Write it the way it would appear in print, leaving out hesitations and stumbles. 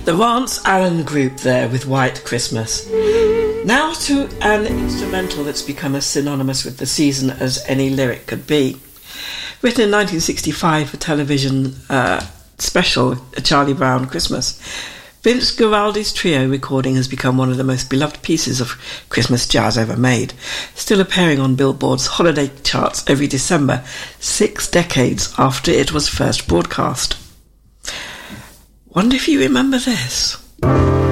The Rance Allen Group there with White Christmas. Now to an instrumental that's become as synonymous with the season as any lyric could be. Written in 1965 for television special A Charlie Brown Christmas, Vince Guaraldi's trio recording has become one of the most beloved pieces of Christmas jazz ever made, still appearing on Billboard's holiday charts every December, 6 decades after it was first broadcast. Wonder if you remember this.